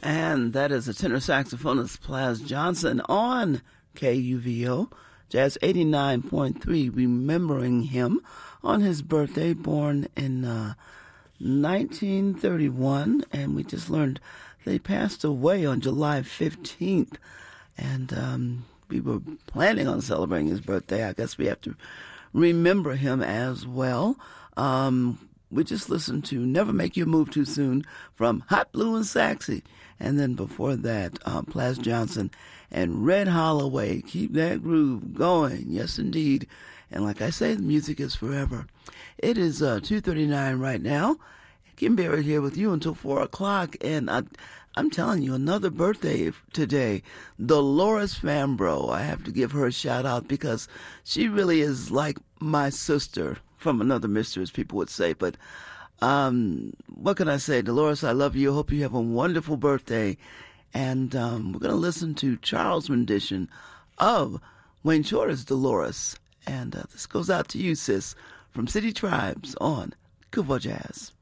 And that is a tenor saxophonist, Plas Johnson, on KUVO, Jazz 89.3, remembering him on his birthday, born in 1931. And we just learned that he passed away on July 15th. And we were planning on celebrating his birthday. I guess we have to remember him as well. We just listened to Never Make You Move Too Soon from Hot Blue and Saxy. And then before that, Plas Johnson and Red Holloway. Keep that groove going. Yes, indeed. And like I say, the music is forever. It is 2:39 right now. Kim Barrett here with you until 4 o'clock. And I'm telling you, another birthday today. Dolores Fambro. I have to give her a shout out because she really is like my sister from another mister, as people would say. But what can I say? Dolores, I love you. Hope you have a wonderful birthday. And we're going to listen to Charles' rendition of Wayne Shorter's Dolores. And this goes out to you, sis, from City Tribes on KUVO Jazz.